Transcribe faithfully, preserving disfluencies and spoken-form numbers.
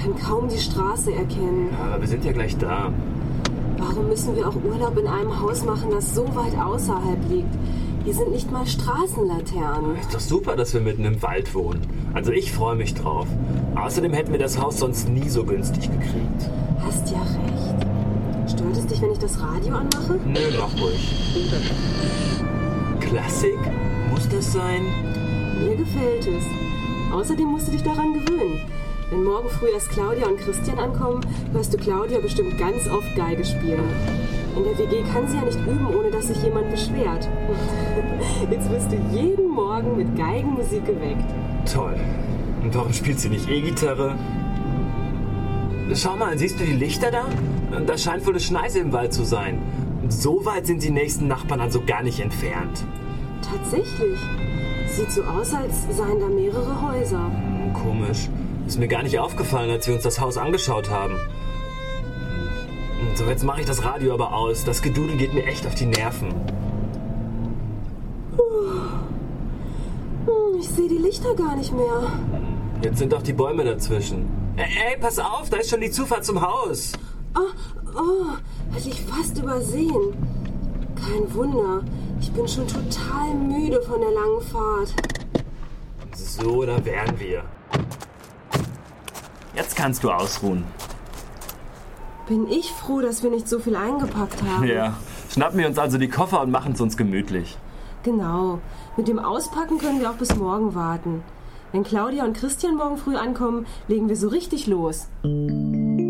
kann kaum die Straße erkennen. Ja, aber wir sind ja gleich da. Warum müssen wir auch Urlaub in einem Haus machen, das so weit außerhalb liegt? Hier sind nicht mal Straßenlaternen. Ist doch super, dass wir mitten im Wald wohnen. Also ich freue mich drauf. Außerdem hätten wir das Haus sonst nie so günstig gekriegt. Hast ja recht. Stört es dich, wenn ich das Radio anmache? Nö, mach ruhig. Klassik? Muss das sein? Mir gefällt es. Außerdem musst du dich daran gewöhnen. Wenn morgen früh erst Claudia und Christian ankommen, hörst du Claudia bestimmt ganz oft Geige spielen. In der W G kann sie ja nicht üben, ohne dass sich jemand beschwert. Jetzt wirst du jeden Morgen mit Geigenmusik geweckt. Toll. Und warum spielt sie nicht E-Gitarre? Schau mal, siehst du die Lichter da? Da scheint wohl eine Schneise im Wald zu sein. So weit sind die nächsten Nachbarn also gar nicht entfernt. Tatsächlich. Sieht so aus, als seien da mehrere Häuser. Hm, komisch. Ist mir gar nicht aufgefallen, als wir uns das Haus angeschaut haben. So, jetzt mache ich das Radio aber aus. Das Gedudel geht mir echt auf die Nerven. Ich sehe die Lichter gar nicht mehr. Jetzt sind doch die Bäume dazwischen. Ey, ey, pass auf, da ist schon die Zufahrt zum Haus. Oh, oh, hätte ich fast übersehen. Kein Wunder. Ich bin schon total müde von der langen Fahrt. So, da wären wir. Jetzt kannst du ausruhen. Bin ich froh, dass wir nicht so viel eingepackt haben. Ja, schnappen wir uns also die Koffer und machen es uns gemütlich. Genau. Mit dem Auspacken können wir auch bis morgen warten. Wenn Claudia und Christian morgen früh ankommen, legen wir so richtig los.